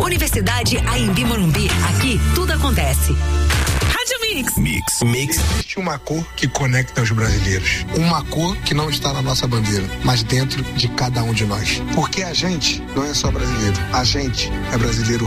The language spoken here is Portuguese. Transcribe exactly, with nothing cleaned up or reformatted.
Universidade Anhembi Morumbi. Aqui tudo acontece. Rádio Mix. Mix. Mix. Existe uma cor que conecta os brasileiros. Uma cor que não está na nossa bandeira, mas dentro de cada um de nós. Porque a gente não é só brasileiro. A gente é brasileiro